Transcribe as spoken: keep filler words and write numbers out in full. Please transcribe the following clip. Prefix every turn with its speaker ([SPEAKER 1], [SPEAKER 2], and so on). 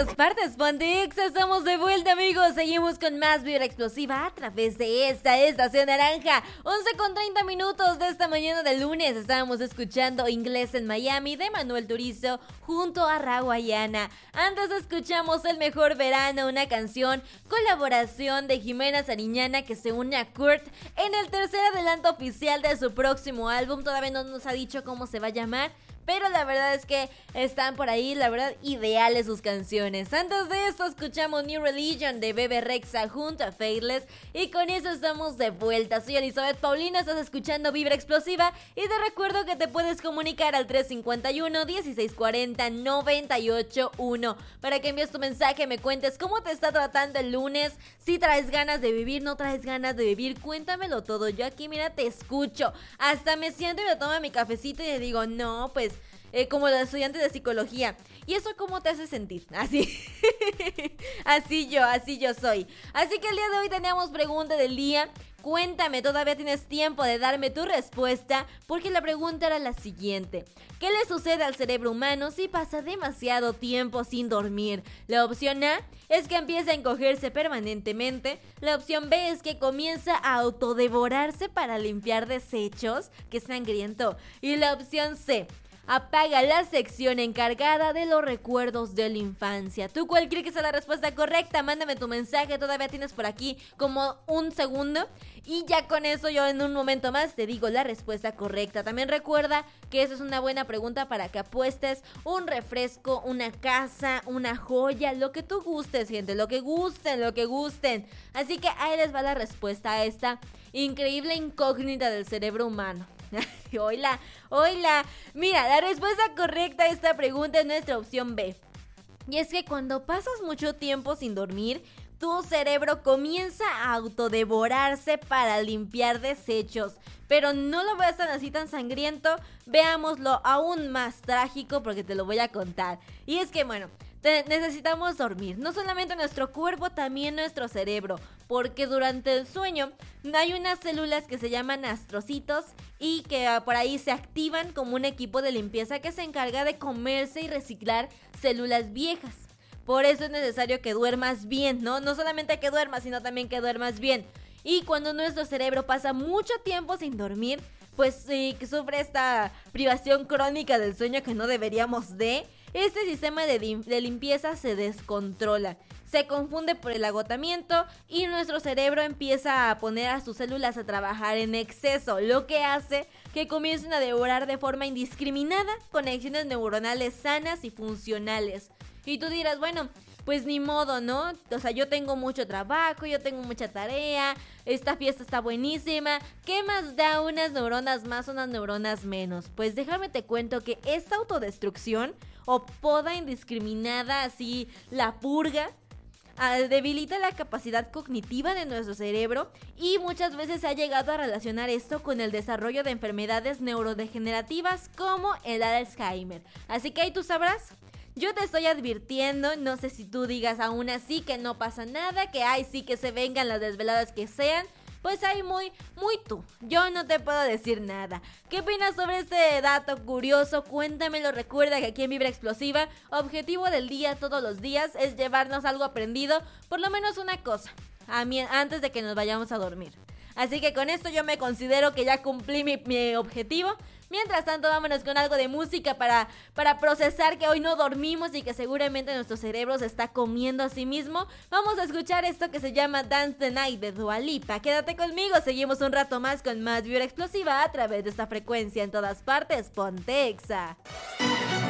[SPEAKER 1] todas partes, Pontex, estamos de vuelta, amigos. Seguimos con más vibra explosiva a través de esta estación naranja. once con treinta minutos de esta mañana de lunes. Estábamos escuchando Inglés en Miami de Manuel Turizo junto a Rawayana. Antes escuchamos El Mejor Verano, una canción colaboración de Jimena Sariñana que se une a Kurt en el tercer adelanto oficial de su próximo álbum. Todavía no nos ha dicho cómo se va a llamar, pero la verdad es que están por ahí, la verdad, ideales sus canciones. Antes de esto escuchamos New Religion de Bebe Rexha junto a Faithless. Y con eso estamos de vuelta. Soy Elizabeth Paulina, estás escuchando Vibra Explosiva. Y te recuerdo que te puedes comunicar al tres cinco uno, dieciséis cuarenta, noventa y ocho uno para que envíes tu mensaje, me cuentes cómo te está tratando el lunes. Si traes ganas de vivir, no traes ganas de vivir, cuéntamelo todo. Yo aquí, mira, te escucho. Hasta me siento y me tomo mi cafecito y le digo, no, pues... Eh, como los estudiantes de psicología. ¿Y eso cómo te hace sentir? Así. Así yo, así yo soy. Así que el día de hoy tenemos pregunta del día. Cuéntame, todavía tienes tiempo de darme tu respuesta, porque la pregunta era la siguiente. ¿Qué le sucede al cerebro humano si pasa demasiado tiempo sin dormir? La opción A es que empieza a encogerse permanentemente. La opción B es que comienza a autodevorarse para limpiar desechos. ¡Qué sangriento! Y la opción C: apaga la sección encargada de los recuerdos de la infancia. ¿Tú cuál crees que sea la respuesta correcta? Mándame tu mensaje, todavía tienes por aquí como un segundo. Y ya con eso yo en un momento más te digo la respuesta correcta. También recuerda que eso es una buena pregunta para que apuestes un refresco, una casa, una joya, lo que tú gustes, gente, lo que gusten, lo que gusten. Así que ahí les va la respuesta a esta increíble incógnita del cerebro humano. Hola, hola. Mira, la respuesta correcta a esta pregunta es nuestra opción B. Y es que cuando pasas mucho tiempo sin dormir, tu cerebro comienza a autodevorarse para limpiar desechos. Pero no lo veas tan así tan sangriento, veámoslo aún más trágico porque te lo voy a contar. Y es que, bueno, te- necesitamos dormir, no solamente nuestro cuerpo, también nuestro cerebro, porque durante el sueño hay unas células que se llaman astrocitos y que uh, por ahí se activan como un equipo de limpieza que se encarga de comerse y reciclar células viejas. Por eso es necesario que duermas bien, ¿no? No solamente que duermas, sino también que duermas bien. Y cuando nuestro cerebro pasa mucho tiempo sin dormir, pues sí, que sufre esta privación crónica del sueño que no deberíamos de, este sistema de, lim- de limpieza se descontrola. Se confunde por el agotamiento y nuestro cerebro empieza a poner a sus células a trabajar en exceso, lo que hace que comiencen a devorar de forma indiscriminada conexiones neuronales sanas y funcionales. Y tú dirás, bueno, pues ni modo, ¿no? O sea, yo tengo mucho trabajo, yo tengo mucha tarea, esta fiesta está buenísima. ¿Qué más da unas neuronas más, unas neuronas menos? Pues déjame te cuento que esta autodestrucción o poda indiscriminada, así la purga, ah, debilita la capacidad cognitiva de nuestro cerebro y muchas veces se ha llegado a relacionar esto con el desarrollo de enfermedades neurodegenerativas como el Alzheimer. Así que ahí tú sabrás. Yo te estoy advirtiendo, no sé si tú digas aún así que no pasa nada, que ay sí que se vengan las desveladas que sean. Pues ahí muy, muy tú, yo no te puedo decir nada. ¿Qué opinas sobre este dato curioso? Cuéntamelo, recuerda que aquí en Vibra Explosiva, objetivo del día todos los días es llevarnos algo aprendido, por lo menos una cosa, a mí, antes de que nos vayamos a dormir. Así que con esto yo me considero que ya cumplí mi, mi objetivo. Mientras tanto, vámonos con algo de música para, para procesar que hoy no dormimos y que seguramente nuestro cerebro se está comiendo a sí mismo. Vamos a escuchar esto que se llama Dance the Night de Dua Lipa. Quédate conmigo, seguimos un rato más con más Vibra Explosiva a través de esta frecuencia en todas partes. Ponte Exa.